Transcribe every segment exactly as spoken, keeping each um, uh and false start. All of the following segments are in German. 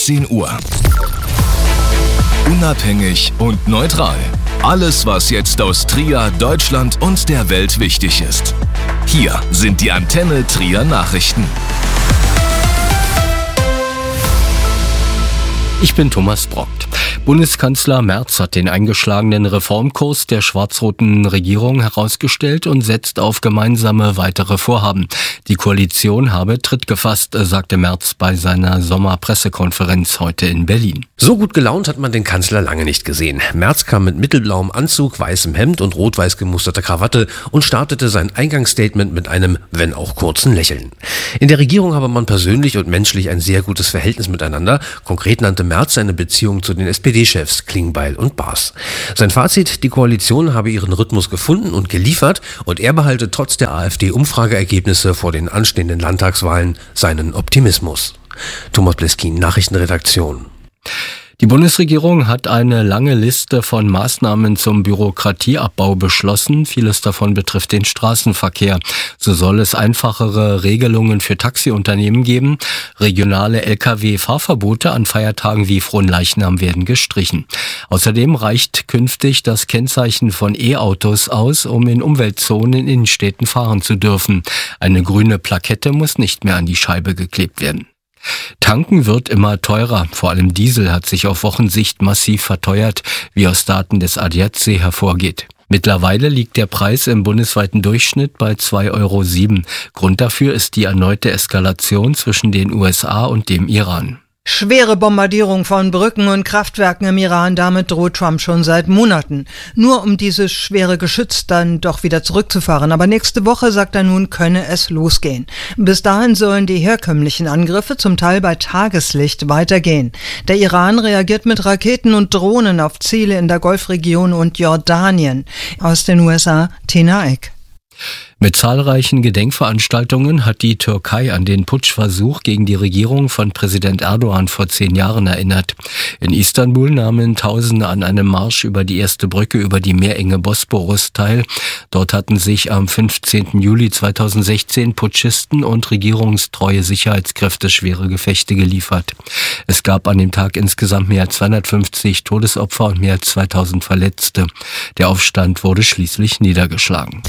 zehn Uhr. Unabhängig und neutral. Alles, was jetzt aus Trier, Deutschland und der Welt wichtig ist. Hier sind die Antenne Trier Nachrichten. Ich bin Thomas Brockt. Bundeskanzler Merz hat den eingeschlagenen Reformkurs der schwarz-roten Regierung herausgestellt und setzt auf gemeinsame weitere Vorhaben. Die Koalition habe Tritt gefasst, sagte Merz bei seiner Sommerpressekonferenz heute in Berlin. So gut gelaunt hat man den Kanzler lange nicht gesehen. Merz kam mit mittelblauem Anzug, weißem Hemd und rot-weiß gemusterter Krawatte und startete sein Eingangsstatement mit einem, wenn auch kurzen Lächeln. In der Regierung habe man persönlich und menschlich ein sehr gutes Verhältnis miteinander. Konkret nannte Merz seine Beziehung zu den S P D-Chefs Klingbeil und Baas. Sein Fazit: Die Koalition habe ihren Rhythmus gefunden und geliefert und er behalte trotz der AfD-Umfrageergebnisse vor den anstehenden Landtagswahlen seinen Optimismus. Thomas Bleskin, Nachrichtenredaktion. Die Bundesregierung hat eine lange Liste von Maßnahmen zum Bürokratieabbau beschlossen. Vieles davon betrifft den Straßenverkehr. So soll es einfachere Regelungen für Taxiunternehmen geben. Regionale L K W-Fahrverbote an Feiertagen wie Fronleichnam werden gestrichen. Außerdem reicht künftig das Kennzeichen von E-Autos aus, um in Umweltzonen in Städten fahren zu dürfen. Eine grüne Plakette muss nicht mehr an die Scheibe geklebt werden. Tanken wird immer teurer. Vor allem Diesel hat sich auf Wochensicht massiv verteuert, wie aus Daten des A D A C hervorgeht. Mittlerweile liegt der Preis im bundesweiten Durchschnitt bei zwei Euro sieben. Grund dafür ist die erneute Eskalation zwischen den U S A und dem Iran. Schwere Bombardierung von Brücken und Kraftwerken im Iran, damit droht Trump schon seit Monaten. Nur um dieses schwere Geschütz dann doch wieder zurückzufahren. Aber nächste Woche, sagt er nun, könne es losgehen. Bis dahin sollen die herkömmlichen Angriffe zum Teil bei Tageslicht weitergehen. Der Iran reagiert mit Raketen und Drohnen auf Ziele in der Golfregion und Jordanien. Aus den U S A, Tina Eck. Mit zahlreichen Gedenkveranstaltungen hat die Türkei an den Putschversuch gegen die Regierung von Präsident Erdogan vor zehn Jahren erinnert. In Istanbul nahmen Tausende an einem Marsch über die erste Brücke über die meerenge Bosporus teil. Dort hatten sich am fünfzehnten Juli zweitausendsechzehn Putschisten und regierungstreue Sicherheitskräfte schwere Gefechte geliefert. Es gab an dem Tag insgesamt mehr als zweihundertfünfzig Todesopfer und mehr als zweitausend Verletzte. Der Aufstand wurde schließlich niedergeschlagen.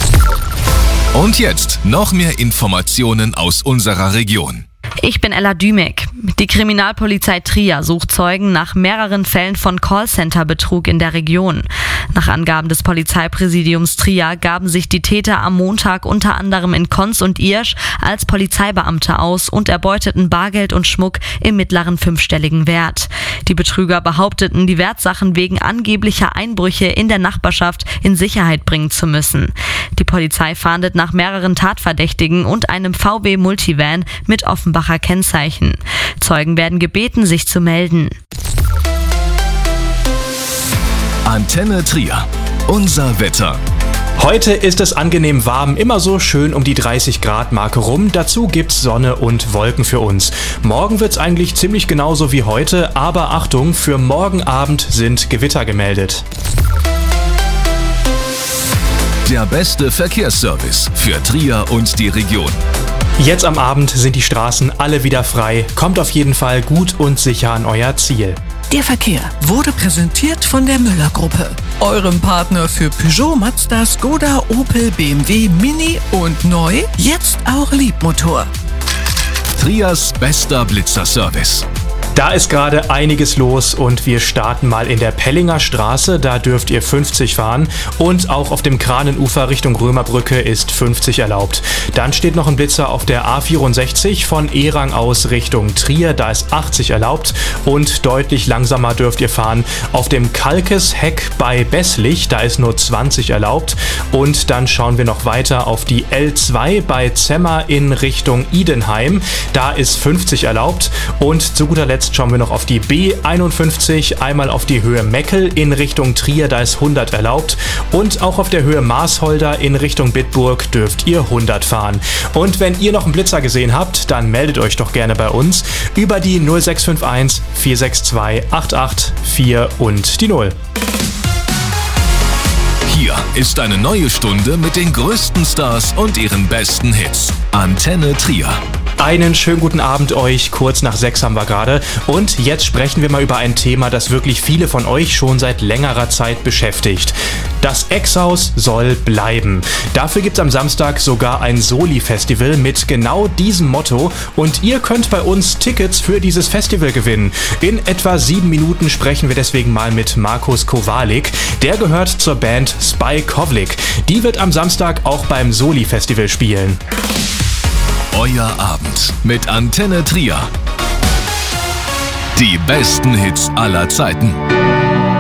Und jetzt noch mehr Informationen aus unserer Region. Ich bin Ella Dümek. Die Kriminalpolizei Trier sucht Zeugen nach mehreren Fällen von Callcenter-Betrug in der Region. Nach Angaben des Polizeipräsidiums Trier gaben sich die Täter am Montag unter anderem in Konz und Irsch als Polizeibeamte aus und erbeuteten Bargeld und Schmuck im mittleren fünfstelligen Wert. Die Betrüger behaupteten, die Wertsachen wegen angeblicher Einbrüche in der Nachbarschaft in Sicherheit bringen zu müssen. Die Polizei fahndet nach mehreren Tatverdächtigen und einem V W Multivan mit Offenbacher Kennzeichen. Zeugen werden gebeten, sich zu melden. Antenne Trier. Unser Wetter. Heute ist es angenehm warm, immer so schön um die dreißig Grad Marke rum. Dazu gibt's Sonne und Wolken für uns. Morgen wird's eigentlich ziemlich genauso wie heute, aber Achtung, für morgen Abend sind Gewitter gemeldet. Der beste Verkehrsservice für Trier und die Region. Jetzt am Abend sind die Straßen alle wieder frei. Kommt auf jeden Fall gut und sicher an euer Ziel. Der Verkehr wurde präsentiert von der Müller-Gruppe, eurem Partner für Peugeot, Mazda, Skoda, Opel, B M W, Mini und neu, jetzt auch Liebmotor. Triers bester Blitzerservice. Da ist gerade einiges los und wir starten mal in der Pellinger Straße, da dürft ihr fünfzig fahren und auch auf dem Kranenufer Richtung Römerbrücke ist fünfzig erlaubt. Dann steht noch ein Blitzer auf der A vierundsechzig von Erang aus Richtung Trier, da ist achtzig erlaubt und deutlich langsamer dürft ihr fahren auf dem Kalkes-Heck bei Besslich, da ist nur zwanzig erlaubt und dann schauen wir noch weiter auf die L zwei bei Zemmer in Richtung Idenheim, da ist fünfzig erlaubt und zu guter Letzt Jetzt schauen wir noch auf die B einundfünfzig, einmal auf die Höhe Meckel in Richtung Trier, da ist hundert erlaubt und auch auf der Höhe Maasholder in Richtung Bitburg dürft ihr hundert fahren. Und wenn ihr noch einen Blitzer gesehen habt, dann meldet euch doch gerne bei uns über die null sechs fünf eins vier sechs zwei acht acht vier und die null. Hier ist eine neue Stunde mit den größten Stars und ihren besten Hits. Antenne Trier. Einen schönen guten Abend euch, kurz nach sechs haben wir gerade. Und jetzt sprechen wir mal über ein Thema, das wirklich viele von euch schon seit längerer Zeit beschäftigt. Das Exhaus soll bleiben. Dafür gibt's am Samstag sogar ein Soli-Festival mit genau diesem Motto. Und ihr könnt bei uns Tickets für dieses Festival gewinnen. In etwa sieben Minuten sprechen wir deswegen mal mit Markus Kowalik. Der gehört zur Band Spy Kovlik. Die wird am Samstag auch beim Soli-Festival spielen. Euer Abend mit Antenne Trier. Die besten Hits aller Zeiten.